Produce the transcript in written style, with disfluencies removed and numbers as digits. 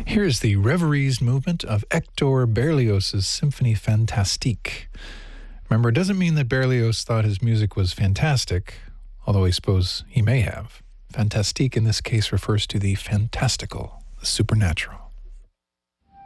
Here's the Reveries movement of Hector Berlioz's Symphonie Fantastique. Remember, it doesn't mean that Berlioz thought his music was fantastic, although I suppose he may have. Fantastique in this case refers to the fantastical, the supernatural.